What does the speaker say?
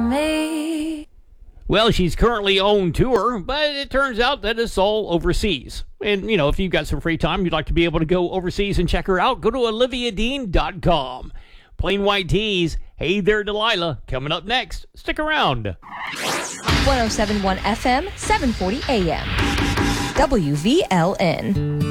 me. Well, she's currently on tour, but it turns out that it's all overseas. And, if you've got some free time, you'd like to be able to go overseas and check her out, go to oliviadean.com. Plain White Tees, Hey There Delilah, coming up next. Stick around. 107.1 FM, 740 AM. WVLN.